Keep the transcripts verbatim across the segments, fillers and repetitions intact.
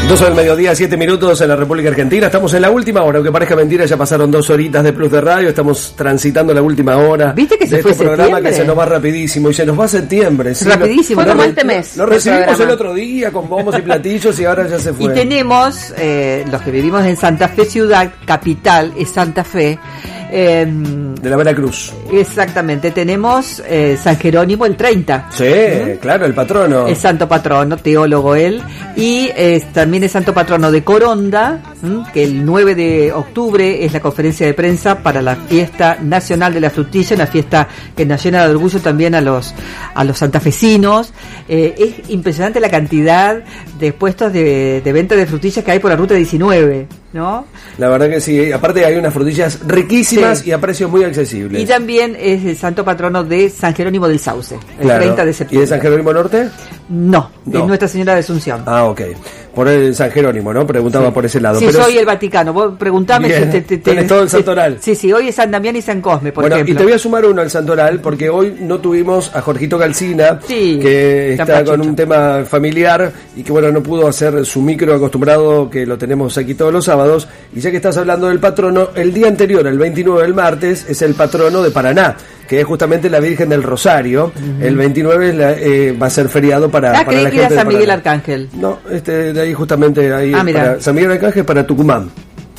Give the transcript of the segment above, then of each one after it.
doce del mediodía, siete minutos en la República Argentina. Estamos en la última hora, aunque parezca mentira, ya pasaron dos horitas de Plus de Radio. Estamos transitando la última hora. ¿Viste que se de fue este programa septiembre? Que se nos va rapidísimo y se nos va septiembre. ¿Sí? Rapidísimo. Fue como Lo- este mes. Lo el recibimos programa. el otro día con bombos y platillos y ahora ya se fue. Y tenemos, eh, los que vivimos en Santa Fe ciudad, capital es Santa Fe, eh, De la Veracruz. exactamente, tenemos eh, San Jerónimo el treinta. Sí, claro, el patrono. Es santo patrono, teólogo él, y eh, también es santo patrono de Coronda, ¿m? Que el nueve de octubre es la conferencia de prensa para la fiesta nacional de la frutilla, una fiesta que nos llena de orgullo también a los a los santafesinos. Eh, es impresionante la cantidad de puestos de, de venta de frutillas que hay por la ruta diecinueve, ¿no? La verdad que sí. Aparte hay unas frutillas riquísimas Sí. y a precios muy accesibles. Y también es el santo patrono de San Jerónimo del Sauce, el Claro. treinta de ¿Y septiembre. de San Jerónimo Norte? No, No. es Nuestra Señora de Asunción. Ah, ok. Por el San Jerónimo, ¿no? Preguntaba por ese lado. Sí, Pero soy el Vaticano. Vos preguntame. Bien, que te- te- tenés te- todo el te- santoral. Sí, sí, hoy es San Damián y San Cosme, por bueno, ejemplo. y te voy a sumar uno al santoral, porque hoy no tuvimos a Jorgito Calcina, Sí, que San está con Pachucho. un tema familiar y que, bueno, no pudo hacer su micro acostumbrado, que lo tenemos aquí todos los sábados. Y ya que estás hablando del patrono, el día anterior, el veintinueve del martes, es el patrono de Paraná, que es justamente la Virgen del Rosario. El veintinueve es la- eh, va a ser feriado para, Ah, para creí la que era gente de San Miguel Paraná. Arcángel. No, este, de ahí justamente, ahí Ah, es mira. para San Miguel Arcángel para Tucumán.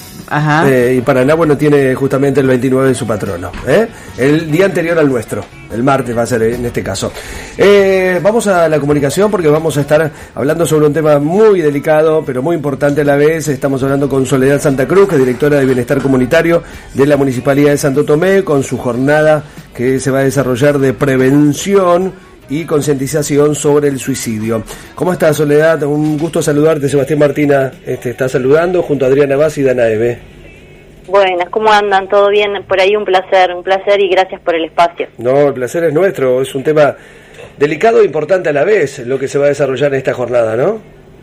Ajá. Eh, y Paraná, bueno, tiene justamente el veintinueve de su patrono, ¿eh? El día anterior al nuestro, el martes va a ser en este caso. Eh, vamos a la comunicación porque vamos a estar hablando sobre un tema muy delicado, pero muy importante a la vez. Estamos hablando con Soledad Santa Cruz, que es directora de Bienestar Comunitario de la Municipalidad de Santo Tomé, con su jornada que se va a desarrollar de prevención y concientización sobre el suicidio. ¿Cómo estás, Soledad? Un gusto saludarte. Sebastián Martina este, está saludando junto a Adriana Vaz y Dana Eve. Buenas, ¿cómo andan? ¿Todo bien? Por ahí un placer, un placer y gracias por el espacio. No, el placer es nuestro. Es un tema delicado e importante a la vez lo que se va a desarrollar en esta jornada, ¿no?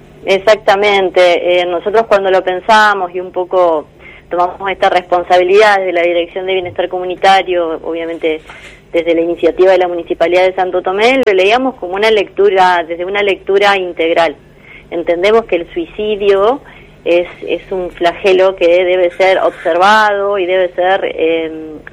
Exactamente. Eh, nosotros cuando lo pensamos y un poco tomamos esta responsabilidad de la Dirección de Bienestar Comunitario, obviamente desde la iniciativa de la Municipalidad de Santo Tomé, lo leíamos como una lectura, desde una lectura integral. Entendemos que el suicidio es, es un flagelo que debe ser observado y debe ser eh,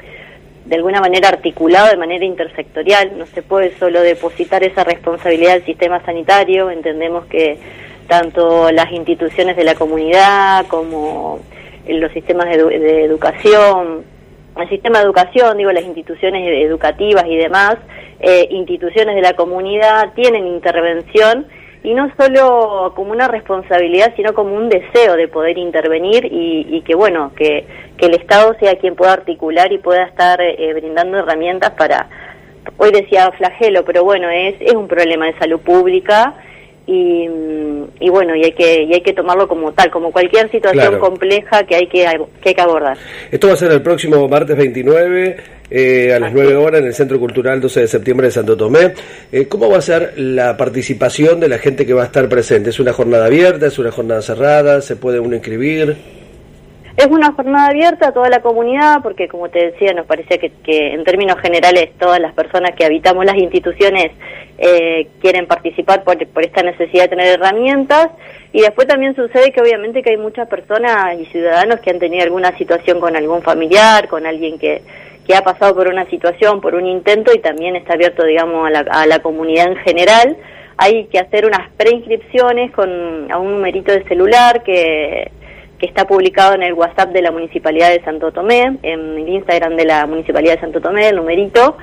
de alguna manera articulado de manera intersectorial. No se puede solo depositar esa responsabilidad al sistema sanitario. Entendemos que tanto las instituciones de la comunidad como los sistemas de, edu- de educación, el sistema de educación, digo, las instituciones educativas y demás, eh, instituciones de la comunidad tienen intervención, y no solo como una responsabilidad, sino como un deseo de poder intervenir y, y que, bueno, que, que el Estado sea quien pueda articular y pueda estar eh, brindando herramientas para, hoy decía flagelo, pero bueno, es, es un problema de salud pública. Y, y bueno, y hay que y hay que tomarlo como tal, como cualquier situación Claro. compleja que hay que, que hay que abordar. Esto va a ser el próximo martes veintinueve eh, a las Así nueve es. horas en el Centro Cultural doce de septiembre de Santo Tomé. Eh, ¿Cómo va a ser la participación de la gente que va a estar presente? ¿Es una jornada abierta? ¿Es una jornada cerrada? ¿Se puede uno inscribir? Es una jornada abierta a toda la comunidad porque, como te decía, nos parecía que, que en términos generales todas las personas que habitamos las instituciones eh, quieren participar por, por esta necesidad de tener herramientas. Y después también sucede que obviamente que hay muchas personas y ciudadanos que han tenido alguna situación con algún familiar, con alguien que, que ha pasado por una situación, por un intento, y también está abierto, digamos, a la, a la comunidad en general. Hay que hacer unas preinscripciones con a un numerito de celular que... que está publicado en el WhatsApp de la Municipalidad de Santo Tomé, en el Instagram de la Municipalidad de Santo Tomé, el numerito.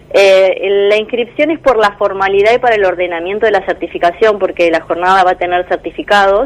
Eh, la inscripción es por la formalidad y para el ordenamiento de la certificación, porque la jornada va a tener certificados,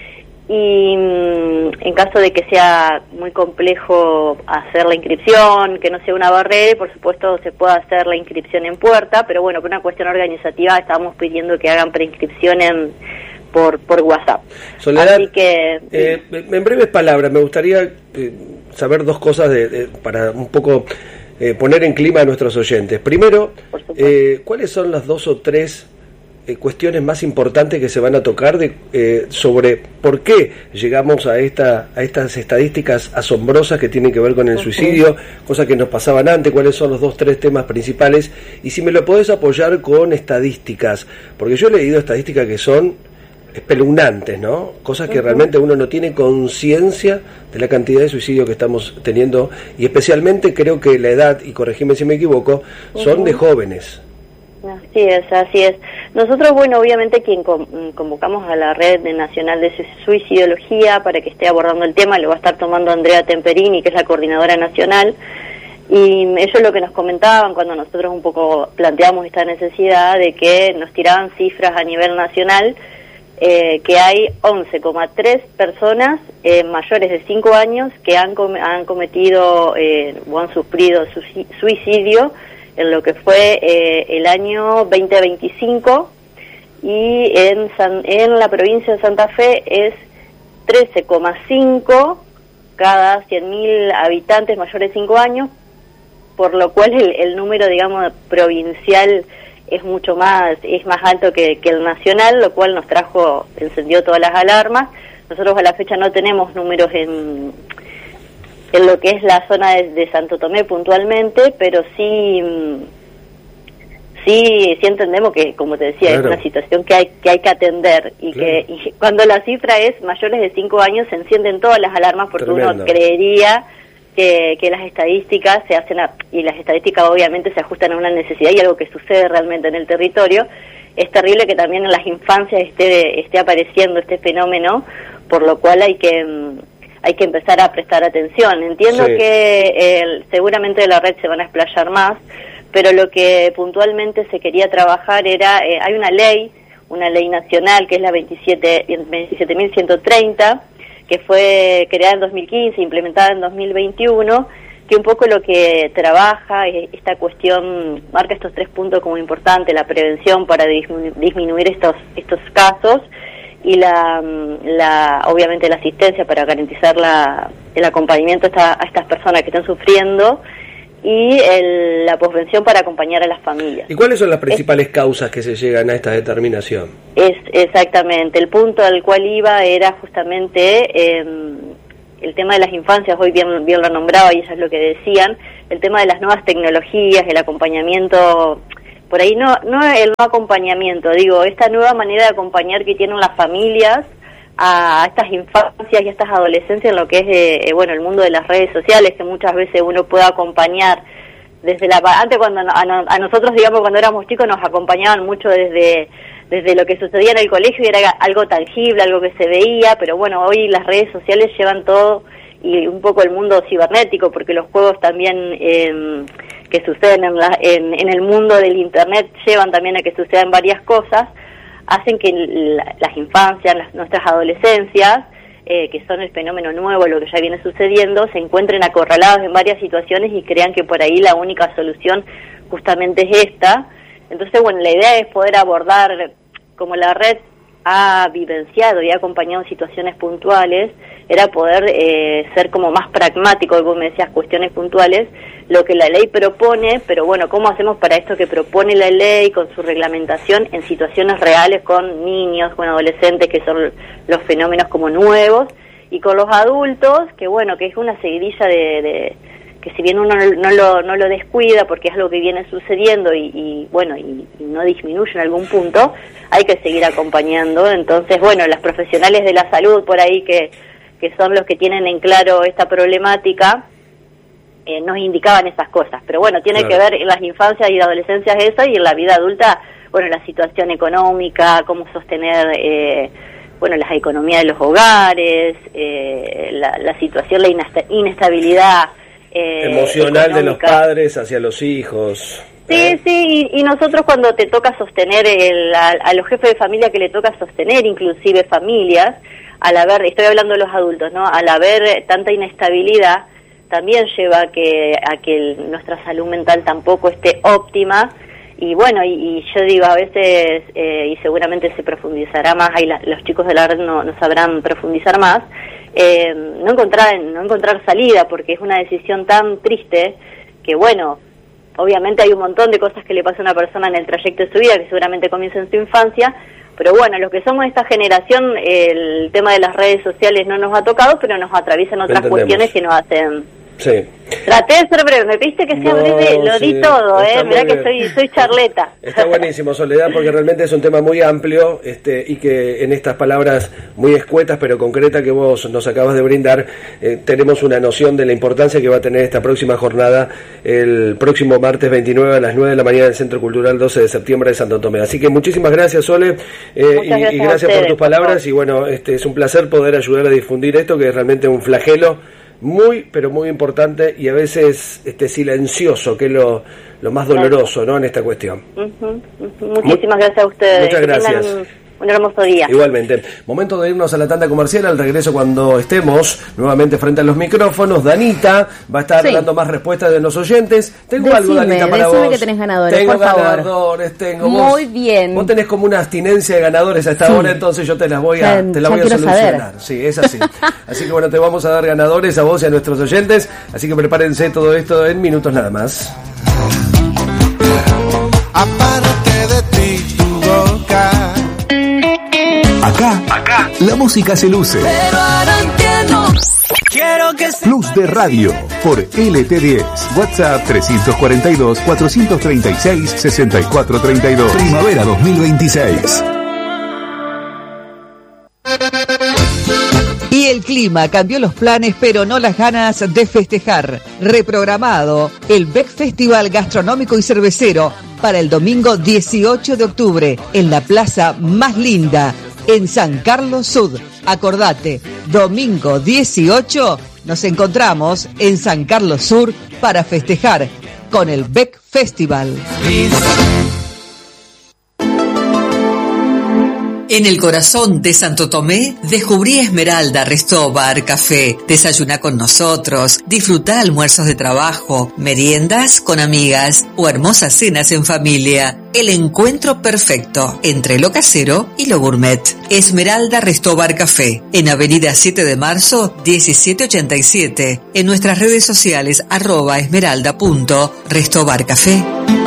y mm, en caso de que sea muy complejo hacer la inscripción, que no sea una barrera, por supuesto se puede hacer la inscripción en puerta, pero bueno, por una cuestión organizativa estamos pidiendo que hagan preinscripción en por por WhatsApp. Soledad, Así que eh, en breves palabras, me gustaría eh, saber dos cosas de, de- para un poco eh, poner en clima a nuestros oyentes. Primero, Por supuesto. eh, ¿cuáles son las dos o tres eh, cuestiones más importantes que se van a tocar de, eh, sobre por qué llegamos a esta a estas estadísticas asombrosas que tienen que ver con el suicidio, cosas que nos pasaban antes? ¿Cuáles son los dos, tres temas principales? Y si me lo podés apoyar con estadísticas, porque yo he leído estadísticas que son espeluznantes, ¿no? Cosas que uh-huh. realmente uno no tiene conciencia de la cantidad de suicidios que estamos teniendo, y especialmente creo que la edad, y corregime si me equivoco, son uh-huh. de jóvenes. Así es, así es. Nosotros, bueno, obviamente quien convocamos a la Red Nacional de Suicidología para que esté abordando el tema, lo va a estar tomando Andrea Temperini, que es la coordinadora nacional, y ellos lo que nos comentaban cuando nosotros un poco planteamos esta necesidad de que nos tiraban cifras a nivel nacional, eh, que hay once coma tres personas eh, mayores de cinco años que han, com han cometido eh, o han sufrido suicidio en lo que fue eh, el año veinte veinticinco, y en, San, en la provincia de Santa Fe es trece coma cinco cada cien mil habitantes mayores de cinco años, por lo cual el, el número, digamos, provincial es mucho más, es más alto que, que el nacional, lo cual nos trajo, encendió todas las alarmas. Nosotros a la fecha no tenemos números en, en lo que es la zona de, de Santo Tomé puntualmente, pero sí, sí, sí entendemos que, como te decía, claro, es una situación que hay que hay que atender, y claro, que y cuando la cifra es mayores de cinco años se encienden todas las alarmas, porque Tremendo. Uno creería que, que las estadísticas se hacen a, y las estadísticas obviamente se ajustan a una necesidad y algo que sucede realmente en el territorio. Es terrible que también en las infancias esté esté apareciendo este fenómeno, por lo cual hay que hay que empezar a prestar atención. Entiendo sí. que eh, seguramente de la red se van a explayar más, pero lo que puntualmente se quería trabajar era, eh, hay una ley, una ley nacional que es la veintisiete mil ciento treinta, que fue creada en dos mil quince, implementada en dos mil veintiuno, que un poco lo que trabaja es esta cuestión, marca estos tres puntos como importante: la prevención para disminu disminuir estos estos casos, y la, la obviamente la asistencia para garantizar la, el acompañamiento a, esta, a estas personas que están sufriendo, y el, la posvención para acompañar a las familias. ¿Y cuáles son las principales es, causas que se llegan a esta determinación? Es exactamente, el punto al cual iba era justamente eh, el tema de las infancias. Hoy bien, bien lo nombraba y ellas lo que decían, el tema de las nuevas tecnologías, el acompañamiento, por ahí no, no el no acompañamiento, digo, esta nueva manera de acompañar que tienen las familias a estas infancias y a estas adolescencias en lo que es eh, bueno, el mundo de las redes sociales, que muchas veces uno puede acompañar desde la antes cuando a, a nosotros, digamos, cuando éramos chicos nos acompañaban mucho desde desde lo que sucedía en el colegio y era algo tangible, algo que se veía, pero bueno, hoy las redes sociales llevan todo, y un poco el mundo cibernético, porque los juegos también eh, que suceden en, la, en, en el mundo del internet llevan también a que sucedan varias cosas, hacen que la, las infancias, las, nuestras adolescencias, eh, que son el fenómeno nuevo, lo que ya viene sucediendo, se encuentren acorralados en varias situaciones y crean que por ahí la única solución justamente es esta. Entonces, bueno, la idea es poder abordar, como la red ha vivenciado y ha acompañado situaciones puntuales, era poder eh, ser como más pragmático, como me decías, cuestiones puntuales, lo que la ley propone, pero bueno, ¿cómo hacemos para esto que propone la ley con su reglamentación en situaciones reales con niños, con adolescentes, que son los fenómenos como nuevos, y con los adultos, que bueno, que es una seguidilla de... de que si bien uno no lo, no lo descuida porque es algo que viene sucediendo y, y bueno, y, y no disminuye en algún punto, hay que seguir acompañando. Entonces, bueno, las profesionales de la salud por ahí que, que son los que tienen en claro esta problemática, eh, nos indicaban esas cosas. Pero bueno, tiene claro. que ver en las infancias y adolescencias eso, y en la vida adulta, bueno, la situación económica, cómo sostener... Eh, bueno, las economías de los hogares, eh, la, la situación, la inestabilidad Eh, emocional económica de los padres hacia los hijos. Sí, ¿eh? sí, y, y nosotros cuando te toca sostener el, a, a los jefes de familia que le toca sostener, inclusive familias, al haber, estoy hablando de los adultos, ¿no? Al haber tanta inestabilidad, también lleva a que, a que el, nuestra salud mental tampoco esté óptima. Y bueno, y, y yo digo, a veces, eh, y seguramente se profundizará más, ahí la, los chicos de la red no, no sabrán profundizar más, eh, no encontrar no encontrar salida, porque es una decisión tan triste que, bueno, obviamente hay un montón de cosas que le pasa a una persona en el trayecto de su vida, que seguramente comienza en su infancia, pero bueno, los que somos esta generación, el tema de las redes sociales no nos ha tocado, pero nos atraviesan otras cuestiones que nos hacen Sí. Traté de ser breve, me pediste que sea No, breve, lo sí, di todo, está eh, muy mirá que bien. soy, soy charleta. Está buenísimo, Soledad, porque realmente es un tema muy amplio este, y que en estas palabras muy escuetas pero concretas que vos nos acabas de brindar, eh, tenemos una noción de la importancia que va a tener esta próxima jornada el próximo martes veintinueve a las nueve de la mañana en el Centro Cultural doce de septiembre de Santo Tomé. Así que muchísimas gracias, Sole, eh, y, gracias y a gracias por ustedes, tus palabras, y bueno, este es un placer poder ayudar a difundir esto, que es realmente un flagelo muy, pero muy importante y a veces este silencioso, que es lo, lo más doloroso, ¿no?, en esta cuestión. Uh-huh, uh-huh. Muchísimas gracias a ustedes. Muchas gracias. Que tengan un hermoso día. Igualmente. Momento de irnos a la tanda comercial. Al regreso, cuando estemos nuevamente frente a los micrófonos, Danita va a estar Sí. dando más respuestas de los oyentes. Tengo Decime, algo, Danita, para decime vos. que tenés ganadores, tengo por favor. ganadores, tengo. Muy vos, bien. Vos tenés como una abstinencia de ganadores a esta Sí. hora, entonces yo te las voy a, Ya- te las ya voy a quiero solucionar. saber. Sí, es así. Así que bueno, te vamos a dar ganadores a vos y a nuestros oyentes. Así que prepárense todo esto en minutos nada más. Aparte de ti, tu boca. Acá, acá, la música se luce. Pero ahora entiendo. Quiero que se... Plus de Radio por L T diez. WhatsApp trescientos cuarenta y dos, cuatrocientos treinta y seis, sesenta y cuatro treinta y dos. Primavera dos mil veintiséis. Y el clima cambió los planes, pero no las ganas de festejar. Reprogramado el B E C Festival Gastronómico y Cervecero para el domingo dieciocho de octubre en la plaza más linda, en San Carlos Sud. Acordate, domingo dieciocho nos encontramos en San Carlos Sur para festejar con el B E C Festival. En el corazón de Santo Tomé, descubrí Esmeralda Resto Bar Café. Desayuná con nosotros, disfrutá almuerzos de trabajo, meriendas con amigas o hermosas cenas en familia. El encuentro perfecto entre lo casero y lo gourmet. Esmeralda Resto Bar Café, en Avenida siete de marzo, diecisiete ochenta y siete. En nuestras redes sociales, arroba esmeralda punto resto bar café.